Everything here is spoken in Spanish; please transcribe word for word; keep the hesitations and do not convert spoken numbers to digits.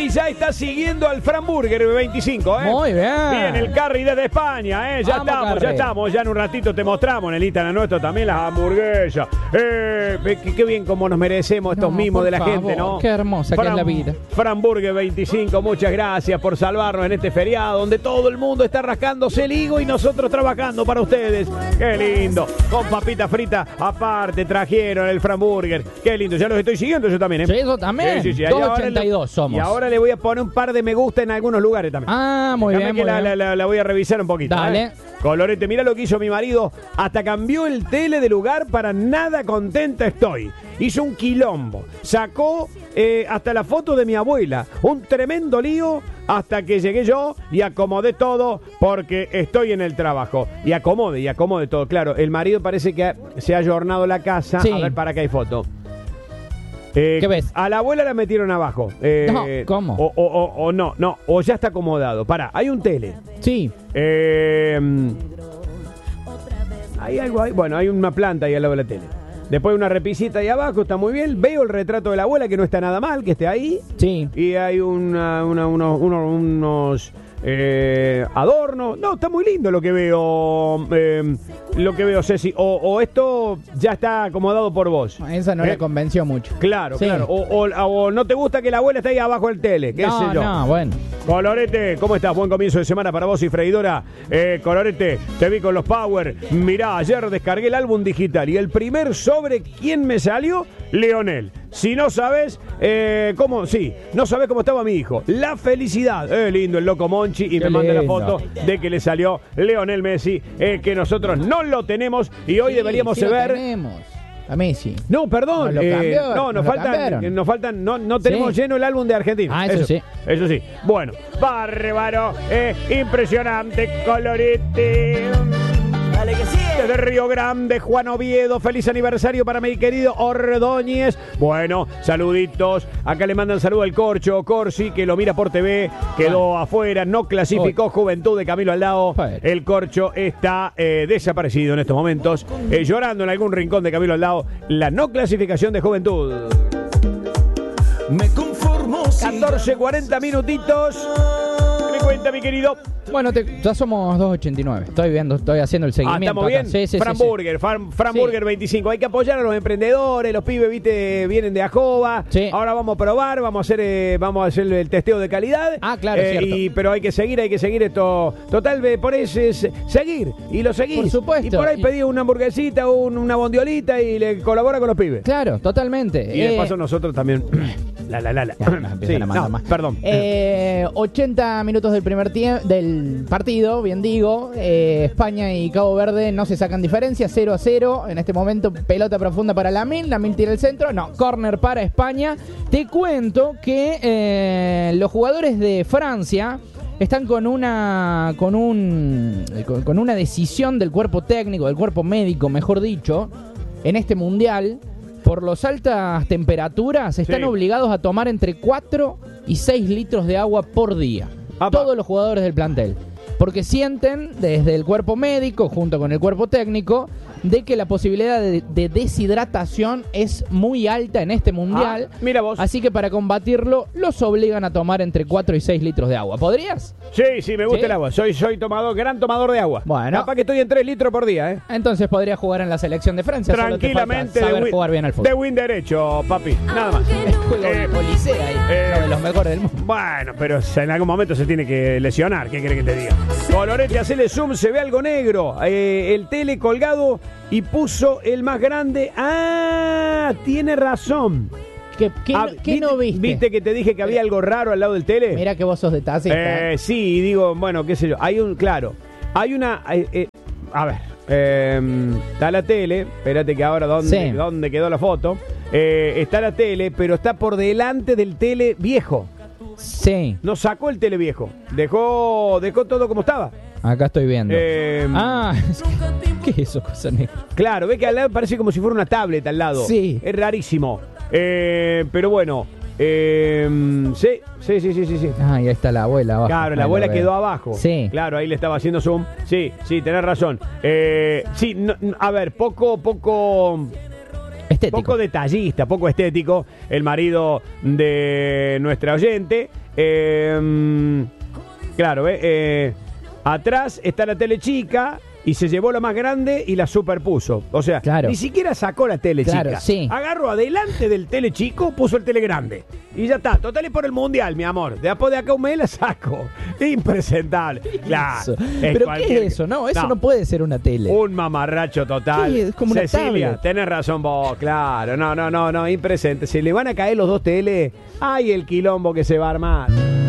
Carry ya está siguiendo al Framburger veinticinco, ¿eh? Muy bien. Bien, el Carry desde España, ¿eh? Ya Vamos, estamos, Carry. ya estamos. Ya en un ratito te mostramos en el Instagram nuestro también las hamburguesas. Eh, qué, qué bien como nos merecemos estos No, mimos por de la favor, gente, ¿no? qué hermosa que es la vida. Framburger veinticinco, muchas gracias por salvarnos en este feriado donde todo el mundo está rascándose el higo y nosotros trabajando para ustedes. Qué lindo. Con papita frita aparte trajeron el Framburger. Qué lindo. Ya los estoy siguiendo yo también, ¿eh? Sí, eso también. Sí, sí, sí. dos Ahora ochenta y dos le- somos. Y ahora le voy a poner un par de me gusta en algunos lugares también. Ah, muy Déjame bien, que muy la, bien. la- la- la voy a revisar un poquito. Dale. ¿eh? Colorete, mira lo que hizo mi marido. Hasta cambió el tele de lugar, para nada contenta estoy. Hizo un quilombo. Sacó eh, hasta la foto de mi abuela. Un tremendo lío hasta que llegué yo y acomodé todo porque estoy en el trabajo. Y acomode, y acomode todo. Claro, el marido parece que ha- se ha ayornado la casa. Sí. A ver, para qué hay foto. Eh, ¿Qué ves? A la abuela la metieron abajo. Eh, No, ¿cómo? O, o- o- o no, no, o ya está acomodado. Pará, hay un tele. Sí. Eh, hay algo ahí. Bueno, hay una planta ahí al lado de la tele. Después una repisita ahí abajo, está muy bien. Veo el retrato de la abuela, que no está nada mal, que esté ahí. Sí. Y hay una, una- unos, unos, unos, eh, adornos. No, está muy lindo lo que veo. eh, lo que veo, Ceci. O, o esto ya está acomodado por vos. Esa no Eh, le convenció mucho. Claro, Sí. claro. O, o- o no te gusta que la abuela esté ahí abajo del tele, qué no, sé yo. no, bueno. Colorete, ¿cómo estás? Buen comienzo de semana para vos y freidora. Eh, Colorete, te vi con los Power. Mirá, ayer descargué el álbum digital y el primer sobre quién me salió, Leonel. Si no sabes, eh, cómo, sí, no sabes cómo estaba mi hijo. La felicidad. Eh, lindo el loco Monchi. Y Qué me manda la lindo. foto de que le salió Leonel Messi, eh, que nosotros no lo tenemos y hoy Sí, deberíamos sí lo ver. tenemos. A Messi. No, perdón. Nos lo eh, cambiaron, no, nos nos lo faltan, cambiaron. eh, nos faltan, no, no tenemos Sí. lleno el álbum de Argentina. Ah, eso sí. Eso sí. Bueno, bárbaro, eh, impresionante, Colorete. Dale que sigue. Desde Río Grande, Juan Oviedo, feliz aniversario para mi querido Ordóñez. Bueno, saluditos. Acá le mandan saludo al Corcho, Corsi, que lo mira por T V, quedó afuera, no clasificó Juventud de Camilo Aldao. Bueno. El Corcho está eh, desaparecido en estos momentos, eh, llorando en algún rincón de Camilo Aldao la no clasificación de Juventud. Me conformo si catorce cuarenta minutitos. ¿Qué me cuenta, mi querido? Bueno, te- ya somos dos ochenta y nueve. Estoy viendo, estoy haciendo el Ah, seguimiento. estamos acá. bien. Sí, sí, sí, Framburger, Fran- Framburger Sí. veinticinco. Hay que apoyar a los emprendedores, los pibes, viste, vienen de Ajoba. Sí. Ahora vamos a probar, vamos a hacer, eh, vamos a hacer el testeo de calidad. Ah, claro, Eh, cierto. y, pero hay que seguir, hay que seguir esto. Total, ve, por eso es seguir. Y lo seguís. Por supuesto. Y por ahí Y- pedí una hamburguesita, un- una bondiolita y le colabora con los pibes. Claro, totalmente. Y de Eh, paso nosotros también. La, la, la, la. Ya, nos empiezan Sí, a mandar no, más. perdón. Eh, ochenta minutos del primer tiempo del partido, bien digo. Eh, España y Cabo Verde no se sacan diferencia, cero a cero. En este momento, pelota profunda para Lamine. Lamine tira el centro. No, córner para España. Te cuento que eh, los jugadores de Francia están con una con un con, con una decisión del cuerpo técnico, del cuerpo médico, mejor dicho, en este mundial. Por las altas temperaturas están Sí. obligados a tomar entre cuatro y seis litros de agua por día. Apa. Todos los jugadores del plantel. Porque sienten desde el cuerpo médico, junto con el cuerpo técnico, de que la posibilidad de, de deshidratación es muy alta en este mundial. Ah, mira vos. Así que para combatirlo, los obligan a tomar entre cuatro y seis litros de agua. ¿Podrías? Sí, sí, me gusta ¿Sí? el agua. Soy, soy tomador, gran tomador de agua. Bueno. Capaz que estoy en tres litros por día, ¿eh? Entonces podrías jugar en la selección de Francia. Solo te falta Tranquilamente saber win, jugar bien al de fútbol. win derecho, papi. Nada más. Juego Eh, policía ahí, eh, uno de los mejores del mundo. Bueno, pero en algún momento se tiene que lesionar. ¿Qué quiere que te diga? Colorete, hacele zoom, se ve algo negro. Eh, el tele colgado y puso el más grande. Ah, tiene razón. ¿Qué, qué, Ah, qué no viste? ¿Viste que te dije que había algo raro al lado del tele? Mira que vos sos de tacita. Eh, sí, y digo, bueno, qué sé yo. Hay un, claro, hay una. eh, eh, a ver, eh, está la tele. Espérate que ahora, ¿dónde, Sí. ¿dónde quedó la foto? Eh, está la tele, pero está por delante del tele viejo. Sí, No sacó el tele viejo. Dejó, dejó todo como estaba. acá estoy viendo. Eh, Ah, ¿qué es eso, cosa negra? Claro, ve que al lado parece como si fuera una tablet al lado. Sí. Es rarísimo. Eh, pero bueno. eh, sí, sí, sí, sí, sí, sí. Ah, ahí está la abuela abajo. Claro, la Ahí abuela lo veo. quedó abajo. Sí. Claro, ahí le estaba haciendo zoom. Sí, sí, tenés razón. Eh, sí, no, a ver, poco, poco. Está estético. Poco detallista, poco estético. El marido de nuestra oyente. Eh, claro, eh, eh, atrás está la tele chica y se llevó la más grande y la superpuso. O sea, Claro. ni siquiera sacó la tele Claro, chica. sí. Agarró adelante del tele chico, puso el tele grande. Y ya está. Total es por el mundial, mi amor. Después de acá un mes la saco. Impresentable. Claro. Eso. es ¿Pero qué cualquier- es eso? No, eso no, puede ser una tele. Un mamarracho total. Sí, es como una Cecilia, tablet. tenés razón vos, claro. No, no, no, no, impresente. Se le van a caer los dos tele. Ay, el quilombo que se va a armar.